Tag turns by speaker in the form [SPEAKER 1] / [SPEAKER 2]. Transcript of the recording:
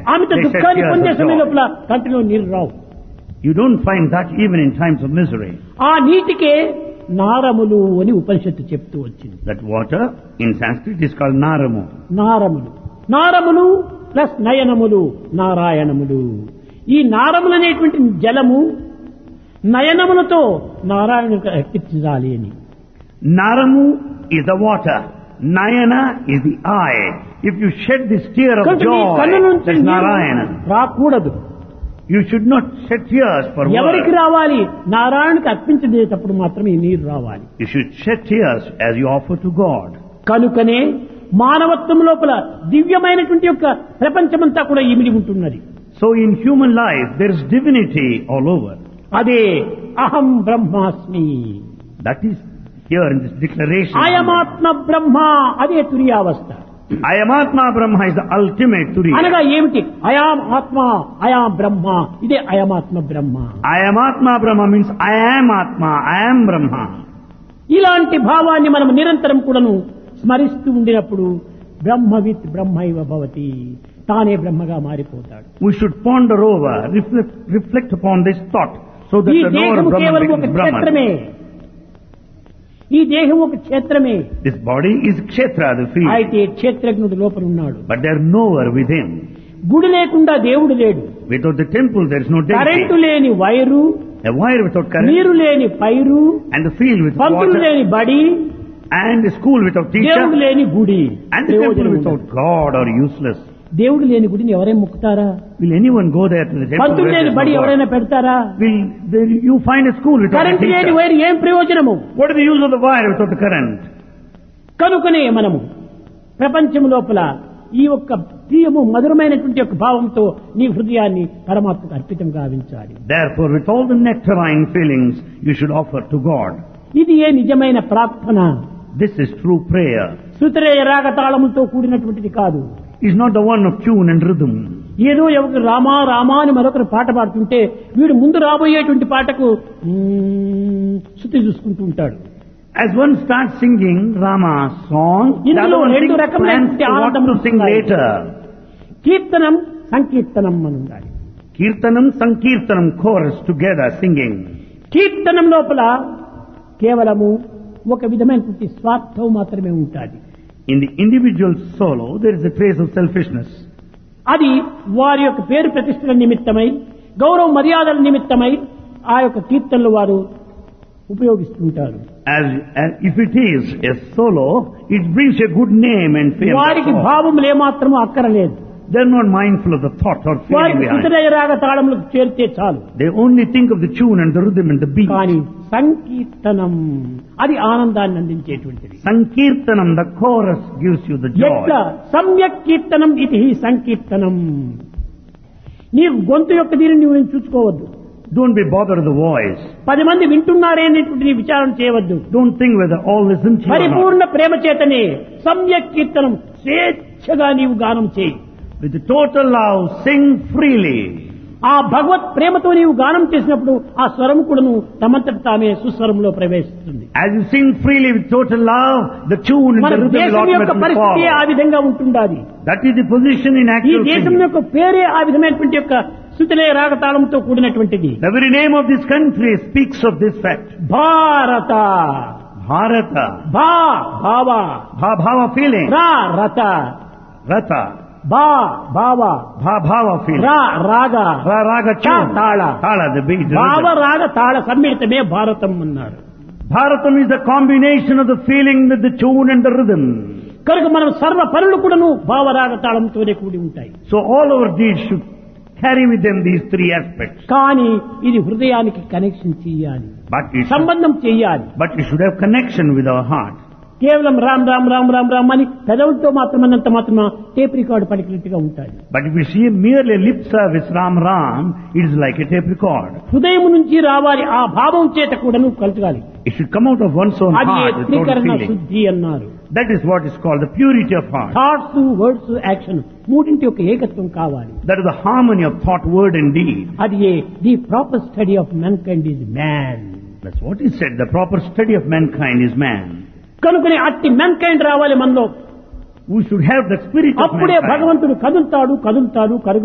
[SPEAKER 1] ఆమెతో
[SPEAKER 2] they shed
[SPEAKER 1] దుఃఖాన్ని
[SPEAKER 2] tears
[SPEAKER 1] పొందే
[SPEAKER 2] of
[SPEAKER 1] సమయం
[SPEAKER 2] joy.
[SPEAKER 1] లోపల కంటిలో నీరు రావు.
[SPEAKER 2] You don't find that even in times of misery.
[SPEAKER 1] ఆ నీటికే నారములు అని ఉపనిషత్తు చెప్తూ వచ్చింది.
[SPEAKER 2] That water in Sanskrit is called Naramu.
[SPEAKER 1] నారములు, నారములు plus నయనములు, నారాయణములు. ఈ నారములు అనేటువంటి జలము నయనములతో నారాయణునికి అర్పించాలి అని.
[SPEAKER 2] Naramu is the water. Nayana is the eye. If you shed this tear of
[SPEAKER 1] కనుక నీ కన్ను
[SPEAKER 2] joy,
[SPEAKER 1] నుంచి
[SPEAKER 2] that's
[SPEAKER 1] నీరు
[SPEAKER 2] Narayana.
[SPEAKER 1] రాకూడదు.
[SPEAKER 2] You should not shed tears for
[SPEAKER 1] ఎవరికి
[SPEAKER 2] words.
[SPEAKER 1] రావాలి? నారాయణకి అర్పించేటప్పుడు మాత్రమే ఈ నీరు రావాలి.
[SPEAKER 2] You should shed tears as you offer to God.
[SPEAKER 1] కనుకనే మానవత్వం లోపల దివ్యమైనటువంటి యొక్క ప్రపంచమంతా కూడా ఇమిడి ఉంటున్నది.
[SPEAKER 2] So in human life, there is divinity all over.
[SPEAKER 1] అదే అహం బ్రహ్మాస్మి,
[SPEAKER 2] That is here in this declaration.
[SPEAKER 1] అయమాత్మ బ్రహ్మ, అదే తురియావస్థ.
[SPEAKER 2] Ayamatma Brahma is the ultimate Turiya.
[SPEAKER 1] అనగా ఏమిటి? అయాం ఆత్మ, అయాం బ్రహ్మ, ఇదే అయమాత్మ బ్రహ్మ.
[SPEAKER 2] Ayamatma Brahma means I am Atma, I am Brahma.
[SPEAKER 1] ఇలాంటి భావాన్ని మనం నిరంతరం కూడాను స్మరిస్తూ ఉండినప్పుడు బ్రహ్మవిత్ బ్రహ్మైవ భవతి, తానే బ్రహ్మగా మారిపోతాడు.
[SPEAKER 2] We should ponder over, reflect upon this thought, so that
[SPEAKER 1] ఈ
[SPEAKER 2] the knower
[SPEAKER 1] దేహము
[SPEAKER 2] Brahman
[SPEAKER 1] కేవలం ఒక
[SPEAKER 2] becomes
[SPEAKER 1] క్షేత్రమే.
[SPEAKER 2] Brahman.
[SPEAKER 1] ఈ దేహం ఒక క్షేత్రమే.
[SPEAKER 2] This body is Kshetra, the field,
[SPEAKER 1] అయితే క్షేత్రజ్ఞుడు లోపల ఉన్నాడు.
[SPEAKER 2] but there is knower within.
[SPEAKER 1] గుడి లేకుండా దేవుడు లేడు.
[SPEAKER 2] Without the temple, there is no
[SPEAKER 1] current
[SPEAKER 2] deity.
[SPEAKER 1] లేని వైరు,
[SPEAKER 2] A wire without
[SPEAKER 1] నీరు
[SPEAKER 2] current,
[SPEAKER 1] లేని పైరు,
[SPEAKER 2] and the field without
[SPEAKER 1] Pantulu
[SPEAKER 2] water,
[SPEAKER 1] లేని బడి,
[SPEAKER 2] and the school without
[SPEAKER 1] దేవుడు
[SPEAKER 2] teacher,
[SPEAKER 1] లేని గుడి.
[SPEAKER 2] and the temple
[SPEAKER 1] ప్రయోజనం
[SPEAKER 2] without
[SPEAKER 1] ఉండదు.
[SPEAKER 2] God are useless.
[SPEAKER 1] దేవుడు లేని గుడిని ఎవరైనా ముక్కుతారా?
[SPEAKER 2] Will anyone go there to the temple?
[SPEAKER 1] Pantulu
[SPEAKER 2] where there
[SPEAKER 1] లేని
[SPEAKER 2] is
[SPEAKER 1] బడి
[SPEAKER 2] no God?
[SPEAKER 1] ఎవరైనా పెడతారా?
[SPEAKER 2] You find a school without a
[SPEAKER 1] current లేని
[SPEAKER 2] teacher?
[SPEAKER 1] వైరు ఏం ప్రయోజనము?
[SPEAKER 2] What is the use of the wire without the current?
[SPEAKER 1] కనుకనే మనము ప్రపంచం లోపల ఈ యొక్క ప్రియము మధురమైనటువంటి యొక్క భావంతో నీ హృదయాన్ని పరమాత్మకు అర్పితం గావించాలి.
[SPEAKER 2] Therefore, with all the nectarine feelings, you should offer to God.
[SPEAKER 1] ఇది ఏ నిజమైన ప్రార్థన.
[SPEAKER 2] This is true prayer.
[SPEAKER 1] శృతిరేయ రాగ తాళములతో కూడినటువంటిది కాదు.
[SPEAKER 2] It's not the one of tune and rhythm.
[SPEAKER 1] ఏదో ఎవరికి రామా రామా అని మరొకరు పాట పాడుతుంటే వీడు ముందు రాబోయేటువంటి పాటకు శృతి చూసుకుంటూ ఉంటాడు.
[SPEAKER 2] As one starts singing Rama's song, the
[SPEAKER 1] ఇందులో
[SPEAKER 2] other one
[SPEAKER 1] రెండు
[SPEAKER 2] thinks
[SPEAKER 1] రకములైన
[SPEAKER 2] plans to what
[SPEAKER 1] ఆనందం
[SPEAKER 2] to sing
[SPEAKER 1] ఉన్నాయి.
[SPEAKER 2] later.
[SPEAKER 1] కీర్తనం సంకీర్తనం అని ఉండాలి.
[SPEAKER 2] Kirtanam, Sankirtanam, chorus together singing.
[SPEAKER 1] కీర్తనం లోపల కేవలము ఒక విధమైనటువంటి స్వార్థం మాత్రమే ఉంటుంది.
[SPEAKER 2] In the individual solo, there is a trace of selfishness.
[SPEAKER 1] అది వారి యొక్క పేరు ప్రతిష్టల నిమిత్తమై, గౌరవ మర్యాదల నిమిత్తమై ఆ యొక్క కీర్తనలు వారు ఉపయోగిస్తుంటారు.
[SPEAKER 2] As if it is a solo, it brings a good name and fame.
[SPEAKER 1] వారికి భావములు ఏమాత్రము అక్కరలేదు.
[SPEAKER 2] They are not mindful of the thought or feeling
[SPEAKER 1] వారికి
[SPEAKER 2] behind.
[SPEAKER 1] శృతిరేయ రాగ తాళములకు చేరితే చాలు.
[SPEAKER 2] They only think of the tune and the rhythm and the beat.
[SPEAKER 1] కానీ సంకీర్తనం అది ఆనందాన్ని అందించేటువంటిది.
[SPEAKER 2] Sankirtanam, the chorus gives you the
[SPEAKER 1] ఎట్లా
[SPEAKER 2] joy.
[SPEAKER 1] సమ్యక్ కీర్తనం ఇది సంకీర్తనం. నీవు గొంతు యొక్క దీనిని నువ్వు చూసుకోవద్దు.
[SPEAKER 2] Don't be bothered with the voice.
[SPEAKER 1] 10 మంది వింటున్నారే అనేటువంటి విచారణ చేయవద్దు.
[SPEAKER 2] Don't think whether all listen to you or not.
[SPEAKER 1] పరిపూర్ణ ప్రేమ చేతనే సమ్యక్ కీర్తనం స్వేచ్ఛగా నీవు గానం చేయి.
[SPEAKER 2] With the total love, sing freely.
[SPEAKER 1] ఆ భగవత్ ప్రేమతో నీవు గానం చేసినప్పుడు ఆ స్వరం కూడాను తమంతట తామే సుస్వరంలో ప్రవేశిస్తుంది.
[SPEAKER 2] As you sing freely with total love, the tune and
[SPEAKER 1] మన
[SPEAKER 2] the rhythm will
[SPEAKER 1] దేశం యొక్క
[SPEAKER 2] automatically
[SPEAKER 1] పరిస్థితి ఆ
[SPEAKER 2] follow.
[SPEAKER 1] విధంగా ఉంటుండాలి.
[SPEAKER 2] That is the position in
[SPEAKER 1] ఈ
[SPEAKER 2] actual
[SPEAKER 1] దేశం
[SPEAKER 2] singing.
[SPEAKER 1] యొక్క పేరే ఆ విధమైనటువంటి యొక్క Shruthilaya రాగతాళంతో కూడినటువంటిది.
[SPEAKER 2] The very name of this country speaks of this fact.
[SPEAKER 1] భారత,
[SPEAKER 2] Bharata.
[SPEAKER 1] భావ,
[SPEAKER 2] Bhava feeling.
[SPEAKER 1] రత,
[SPEAKER 2] Rata.
[SPEAKER 1] భావ,
[SPEAKER 2] Bhava feeling.
[SPEAKER 1] రాగ,
[SPEAKER 2] Raga tune.
[SPEAKER 1] Tala.
[SPEAKER 2] Tala, the beat. the
[SPEAKER 1] భావ
[SPEAKER 2] rhythm.
[SPEAKER 1] రాగ తాళ సమ్మిళితమే భారతం అన్నారు.
[SPEAKER 2] Bharatam is the combination of the feeling with the tune and the rhythm.
[SPEAKER 1] కనుక మనం సర్వ పనులు కూడాను భావరాగ తాళంతోనే కూడి ఉంటాయి.
[SPEAKER 2] So all our deeds should carry with them these three aspects.
[SPEAKER 1] కానీ ఇది హృదయానికి కనెక్షన్ చెయ్యాలి, సంబంధం చెయ్యాలి.
[SPEAKER 2] But we should have connection with our heart.
[SPEAKER 1] కేవలం రామ్ రామ్ రామ్ రామ్ రామ్ అని పెదవులతో మాత్రమన్నంత మాత్రమ టేప్ రికార్డు పలికినట్టుగా ఉంటాయి.
[SPEAKER 2] But if we see merely lip service Ram Ram, it is like a tape record.
[SPEAKER 1] హృదయం నుంచి రావాలి, ఆ భావం చేత కూడాను కలగాలి.
[SPEAKER 2] It should come out of one's own
[SPEAKER 1] అది
[SPEAKER 2] heart with total
[SPEAKER 1] త్రికరణ
[SPEAKER 2] feeling.
[SPEAKER 1] శుద్ధి అన్నారు.
[SPEAKER 2] That is what is called the purity of heart.
[SPEAKER 1] Thoughts, words, action మూడింటి యొక్క ఏకత్వం కావాలి.
[SPEAKER 2] That is the harmony of thought, word and deed.
[SPEAKER 1] అది the proper study of mankind is man.
[SPEAKER 2] That's what is said. The proper study of mankind is man.
[SPEAKER 1] కనుకనే అట్టి mankind రావాలి మనలో.
[SPEAKER 2] We should have the spirit of
[SPEAKER 1] అప్పుడే
[SPEAKER 2] mankind.
[SPEAKER 1] భగవంతుడు కదులుతాడు